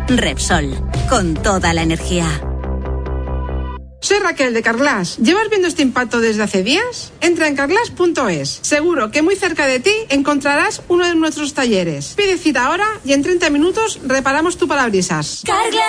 Repsol, con toda la energía. Soy Raquel de Carglass. ¿Llevas viendo este impacto desde hace días? Entra en carglass.es. Seguro que muy cerca de ti encontrarás uno de nuestros talleres. Pide cita ahora y en 30 minutos reparamos tu parabrisas. Carglass